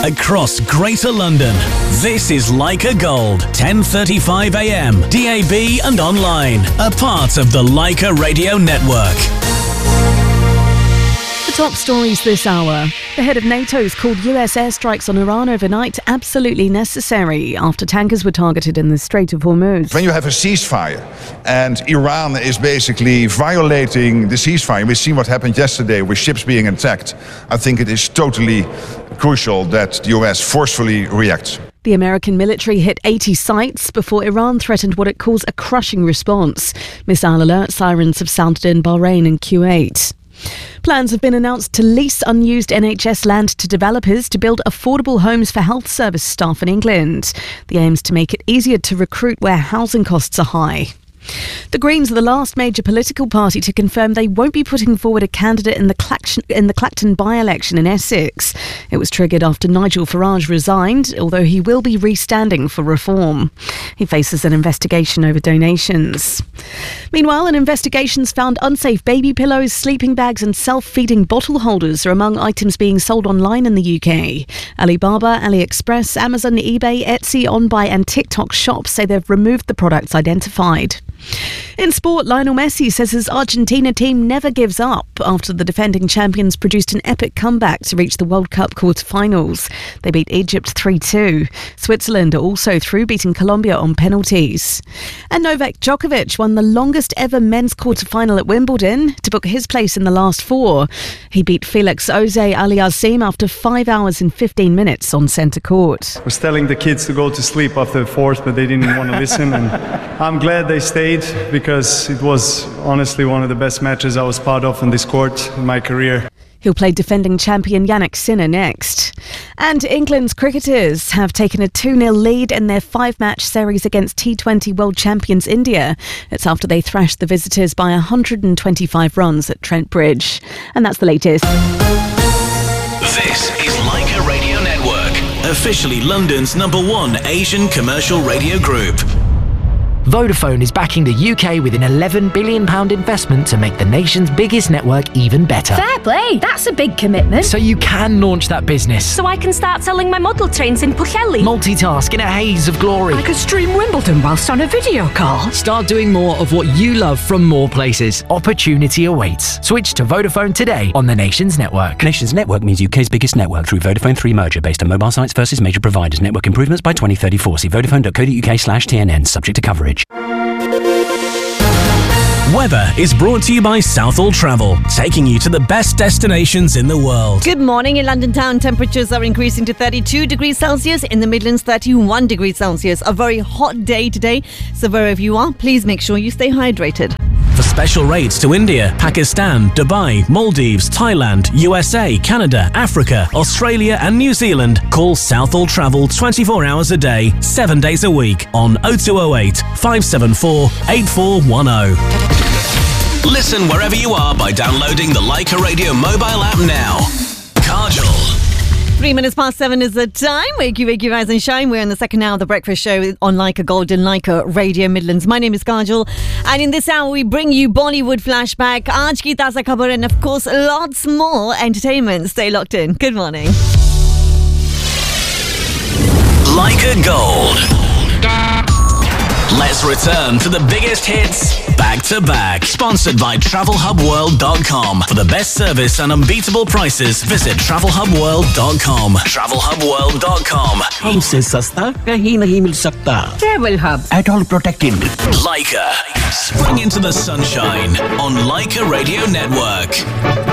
across Greater London. This is Leica Gold, 10:35 a.m, DAB and online. A part of the Leica Radio Network. Top stories this hour. The head of NATO's called US airstrikes on Iran overnight absolutely necessary after tankers were targeted in the Strait of Hormuz. When you have a ceasefire and Iran is basically violating the ceasefire, we've seen what happened yesterday with ships being attacked. I think it is totally crucial that the US forcefully reacts. The American military hit 80 sites before Iran threatened what it calls a crushing response. Missile alert sirens have sounded in Bahrain and Kuwait. Plans have been announced to lease unused NHS land to developers to build affordable homes for health service staff in England. The aim is to make it easier to recruit where housing costs are high. The Greens are the last major political party to confirm they won't be putting forward a candidate in the Clacton by-election in Essex. It was triggered after Nigel Farage resigned, although he will be restanding for reform. He faces an investigation over donations. Meanwhile, an investigation's found unsafe baby pillows, sleeping bags and self-feeding bottle holders are among items being sold online in the UK. Alibaba, AliExpress, Amazon, eBay, Etsy, OnBuy and TikTok shops say they've removed the products identified. In sport, Lionel Messi says his Argentina team never gives up after the defending champions produced an epic comeback to reach the World Cup quarter-finals. They beat Egypt 3-2. Switzerland are also through, beating Colombia on penalties. And Novak Djokovic won the longest ever men's quarter-final at Wimbledon to book his place in the last four. He beat Felix Auger-Aliassime after 5 hours and 15 minutes on centre court. I was telling the kids to go to sleep after the fourth, but they didn't want to listen, and I'm glad they stayed, because it was honestly one of the best matches I was part of on this court in my career. He'll play defending champion Yannick Sinner next. And England's cricketers have taken a 2-0 lead in their 5-match series against T20 world champions India. It's after they thrashed the visitors by 125 runs at Trent Bridge. And that's the latest. This is Leica Radio Network, officially London's #1 Asian commercial radio group. Vodafone is backing the UK with an £11 billion investment to make the nation's biggest network even better. Fair play, that's a big commitment. So you can launch that business. So I can start selling my model trains in Pwllheli. Multitask in a haze of glory. I could stream Wimbledon whilst on a video call. Start doing more of what you love from more places. Opportunity awaits. Switch to Vodafone today on the Nation's network. Nation's network means UK's biggest network through Vodafone 3 merger based on mobile sites versus major providers. Network improvements by 2034. See vodafone.co.uk/TNN, subject to coverage. Weather is brought to you by Southall Travel, taking you to the best destinations in the world. Good morning. In London town, temperatures are increasing to 32 degrees Celsius. In the Midlands, 31 degrees Celsius. A very hot day today. So wherever you are, please make sure you stay hydrated. For special rates to India, Pakistan, Dubai, Maldives, Thailand, USA, Canada, Africa, Australia and New Zealand, call Southall Travel 24 hours a day, 7 days a week on 0208 574 8410. Listen wherever you are by downloading the Leica Radio mobile app now. Kajal. 3 minutes past 7 is the time. Wakey, wakey, rise and shine. We're in the second hour of the breakfast show on Leica Gold and Leica Radio Midlands. My name is Kajal, and in this hour we bring you Bollywood flashback, Aaj Ki Taza Khabar, and of course lots more entertainment. Stay locked in. Good morning. Leica Gold. Let's return to the biggest hits back to back. Sponsored by TravelHubWorld.com. For the best service and unbeatable prices, visit TravelHubWorld.com. TravelHubWorld.com. हमसे सस्ता कहीं नहीं मिल सकता. Travel Hub. At all protected. Leica. Spring into the sunshine on Leica Radio Network.